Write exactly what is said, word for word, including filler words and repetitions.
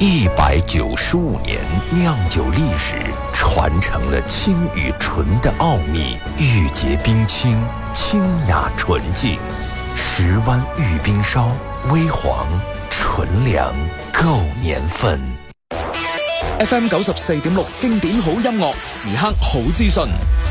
一百九十五年酿酒历史，传承了清与纯的奥秘，玉洁冰清，清雅纯净。十湾玉冰烧，微黄纯良，够年份。 F M 九十四點六經典好音樂，時刻好資訊。